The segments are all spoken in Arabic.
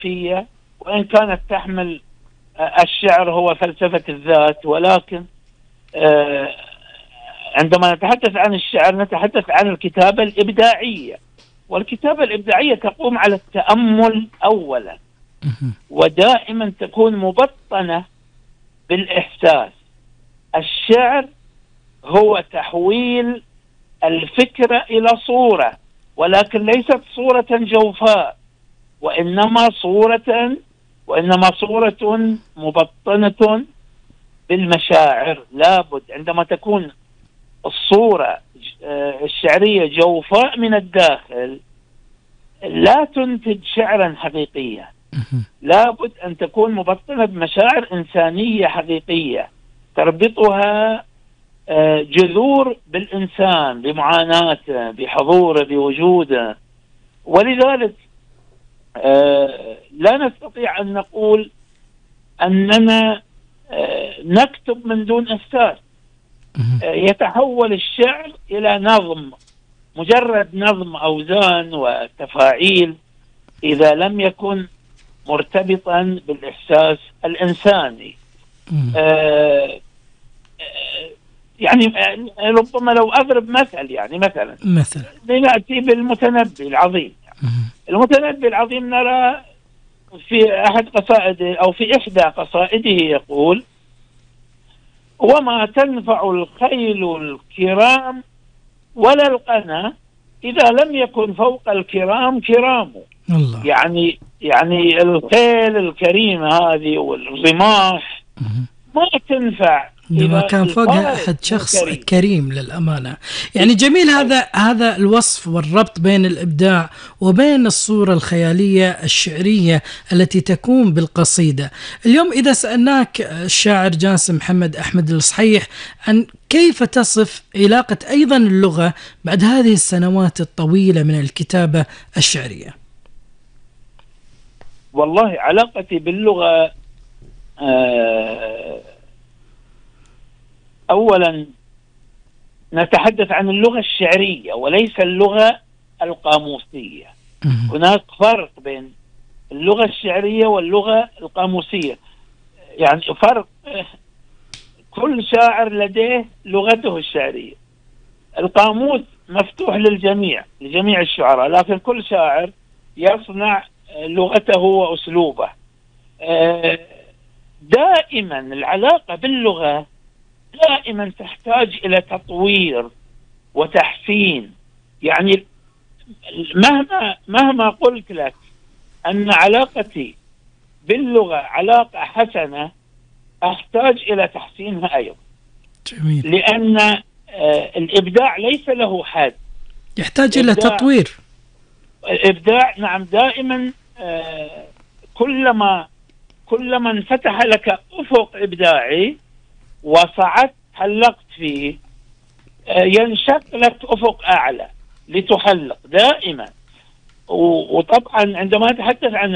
فلسفية، وإن كانت تحمل الشعر هو فلسفة الذات، ولكن عندما نتحدث عن الشعر نتحدث عن الكتابة الإبداعية، والكتابة الإبداعية تقوم على التأمل أولا، ودائما تكون مبطنة بالإحساس. الشعر هو تحويل الفكرة إلى صورة، ولكن ليست صورة جوفاء، وإنما صورة مبطنة بالمشاعر. لابد عندما تكون الصورة الشعرية جوفاء من الداخل لا تنتج شعرا حقيقيا، لابد أن تكون مبطنة بمشاعر إنسانية حقيقية تربطها جذور بالإنسان، بمعاناته، بحضوره، بوجوده. ولذلك لا نستطيع أن نقول أننا نكتب من دون أساس. يتحول الشعر إلى نظم، مجرد نظم أوزان وتفاعيل إذا لم يكن مرتبطا بالإحساس الإنساني. يعني ربما لو أضرب مثل، يعني مثلا لنأتي بالمتنبي العظيم. المتنبي العظيم نرى في أحد قصائده أو في إحدى قصائده يقول: وما تنفع الخيل الكرام ولا القنا إذا لم يكن فوق الكرام كرام. الله. يعني الخيل الكريمة هذه والرماح ما تنفع ما كان فوقها أحد شخص كريم للأمانة. يعني جميل هذا الوصف والربط بين الإبداع وبين الصورة الخيالية الشعرية التي تكون بالقصيدة. اليوم إذا سألناك الشاعر جاسم محمد أحمد الصحيح عن كيف تصف علاقة أيضا اللغة بعد هذه السنوات الطويلة من الكتابة الشعرية؟ والله علاقتي باللغة أولا نتحدث عن اللغة الشعرية وليس اللغة القاموسية. هناك فرق بين اللغة الشعرية واللغة القاموسية، يعني فرق. كل شاعر لديه لغته الشعرية. القاموس مفتوح للجميع، لجميع الشعراء، لكن كل شاعر يصنع لغته وأسلوبه. دائما العلاقة باللغة دائما تحتاج إلى تطوير وتحسين. يعني مهما قلت لك أن علاقتي باللغة علاقة حسنة، أحتاج إلى تحسينها أيضا. جميل. لأن الإبداع ليس له حد، يحتاج إلى تطوير. الإبداع نعم دائما كلما انفتح لك أفق إبداعي وصعدت حلقت فيه ينشق لك أفق أعلى لتحلق دائما. وطبعا عندما نتحدث عن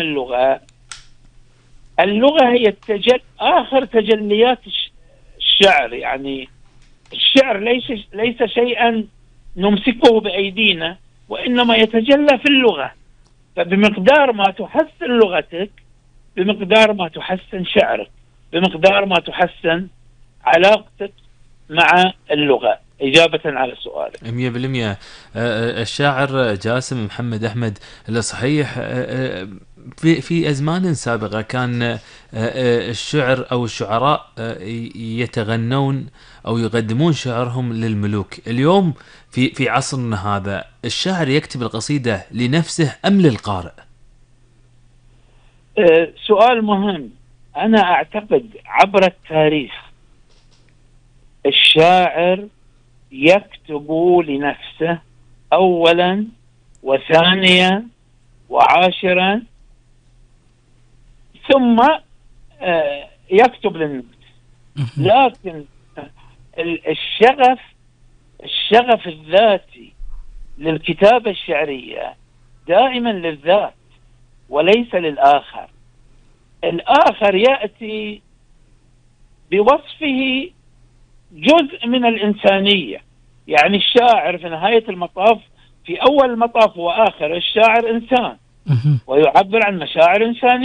اللغة هي آخر تجليات الشعر. يعني الشعر ليس شيئا نمسكه بأيدينا، وإنما يتجلى في اللغة. فبمقدار ما تحسن لغتك بمقدار ما تحسن شعرك، بمقدار ما تحسن علاقتك مع اللغة. إجابة على سؤالك 100%. الشاعر جاسم محمد أحمد الصحيح في أزمان سابقة كان الشعر أو الشعراء يتغنون أو يقدمون شعرهم للملوك. اليوم في عصرنا هذا الشاعر يكتب القصيدة لنفسه أم للقارئ؟ سؤال مهم. أنا أعتقد عبر التاريخ الشاعر يكتب لنفسه أولا وثانيا وعاشرا، ثم يكتب للناس. لكن الشغف الذاتي للكتابة الشعرية دائما للذات وليس للآخر. الآخر يأتي بوصفه جزء من الإنسانية. يعني الشاعر في نهاية المطاف، في أول المطاف وآخر، الشاعر إنسان ويعبر عن مشاعر إنسانية.